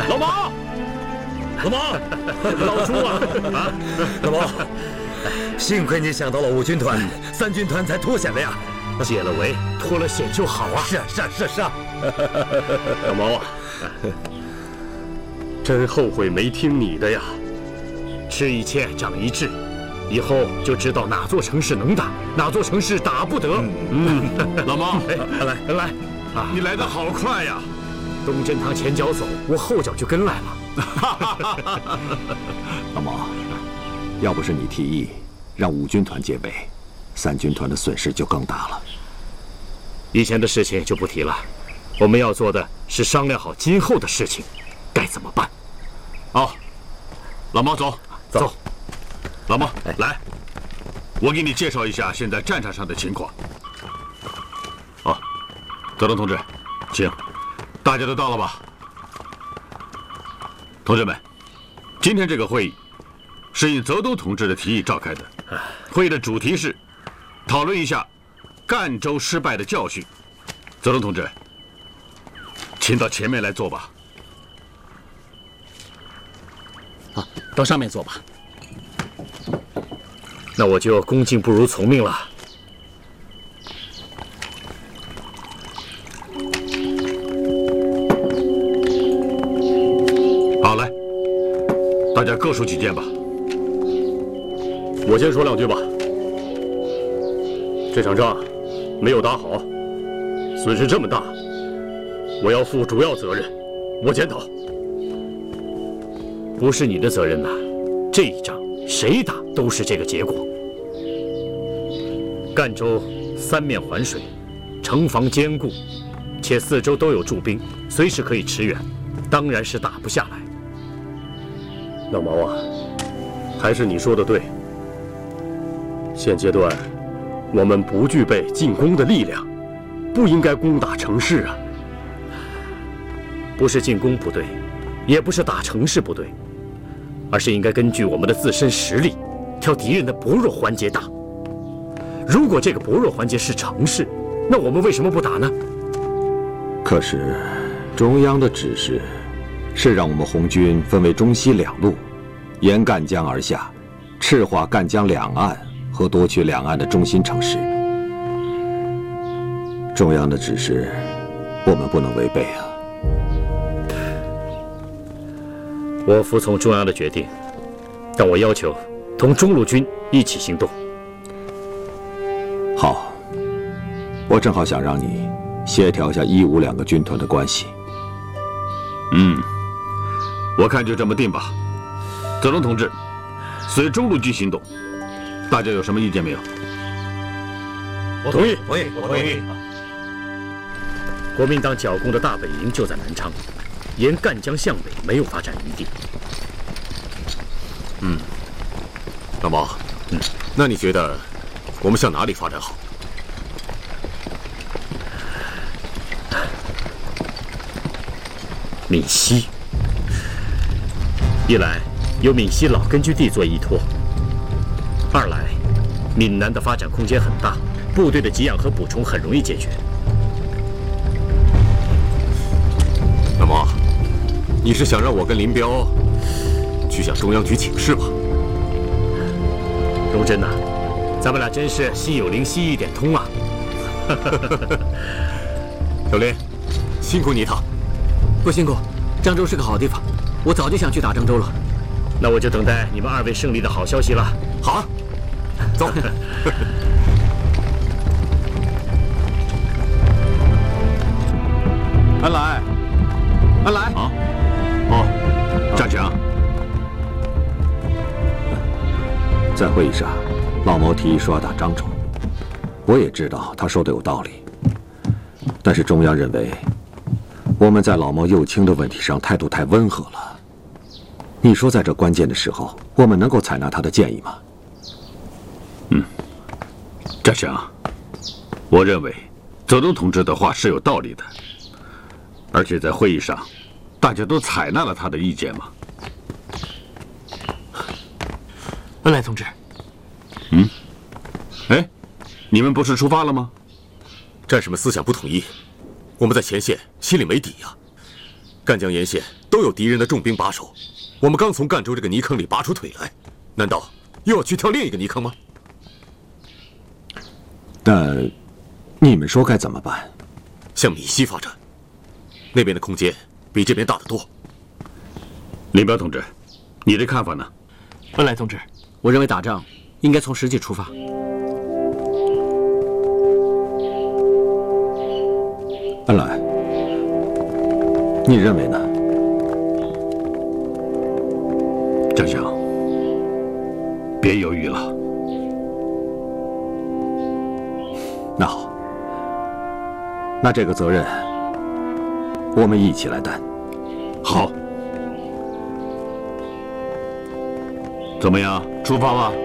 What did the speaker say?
老毛，老毛，老朱啊！啊， 老毛，幸亏你想到了5军团，3军团才脱险的呀。 解了围，脱了险就好啊！ 是啊。 老毛啊，真后悔没听你的呀！吃一堑长一智，以后就知道哪座城市能打，哪座城市打不得。老毛，来，啊，你来得好快呀！东镇堂前脚走，我后脚就跟来了。 老毛，要不是你提议让5军团戒备，3军团的损失就更大了。 以前的事情就不提了，我们要做的是商量好今后的事情该怎么办。好，老毛走。老毛，来，我给你介绍一下现在战场上的情况。好，泽东同志，请。大家都到了吧？同志们，今天这个会议是应泽东同志的提议召开的。会议的主题是讨论一下赣州失败的教训。泽东同志，请到前面来坐吧。 好，到上面坐吧。 那我就恭敬不如从命了。好，来，大家各抒己见吧。我先说2句吧。这场仗没有打好，损失这么大，我要负主要责任，我检讨。不是你的责任呐，这一仗谁打都是这个结果。赣州3面环水，城防坚固，且4周都有驻兵，随时可以驰援，当然是打不下来。老毛啊，还是你说的对。现阶段我们不具备进攻的力量，不应该攻打城市啊。不是进攻不对，也不是打城市不对，而是应该根据我们的自身实力，挑敌人的薄弱环节打。如果这个薄弱环节是城市，那我们为什么不打呢？ 可是中央的指示是让我们红军分为中西2路，沿赣江而下，赤化赣江两岸和夺取两岸的中心城市。中央的指示，我们不能违背啊！ 我服从中央的决定，但我要求同中路军一起行动。 好，我正好想让你协调一下1、52个军团的关系。 我看就这么定吧。泽龙同志，随中路军行动，大家有什么意见没有？ 我同意， 我同意。国民党剿共的大本营就在南昌，沿赣江向北没有发展余地。 老毛，那你觉得我们向哪里发展好？ 闽西，一来有闽西老根据地做依托，二来闽南的发展空间很大，部队的给养和补充很容易解决。 老毛，你是想让我跟林彪去向中央局请示吧？ 荣臻呐，咱们俩真是心有灵犀一点通啊！ 小林，辛苦你一趟。 不辛苦，漳州是个好地方，我早就想去打漳州了。 那我就等待你们2位胜利的好消息了。 好啊，走。 安来，安来啊！哦，战长， 在会议上，老毛提议说要打漳州，我也知道他说的有道理，但是中央认为我们在老毛右倾的问题上态度太温和了。你说在这关键的时候，我们能够采纳他的建议吗？ 战长，我认为泽东同志的话是有道理的，而且在会议上，大家都采纳了他的意见嘛。 恩来同志， 哎，你们不是出发了吗？ 战士们思想不统一，我们在前线心里没底呀。 赣江沿线都有敌人的重兵把守，我们刚从赣州这个泥坑里拔出腿来，难道又要去跳另一个泥坑吗？ 那你们说该怎么办？ 向闽西发展，那边的空间比这边大得多。 林彪同志，你的看法呢？ 恩来同志，我认为打仗应该从实际出发。 恩来，你认为呢？ 丞相，别犹豫了。 那好，那这个责任我们一起来担。 好，怎么样？出发吧。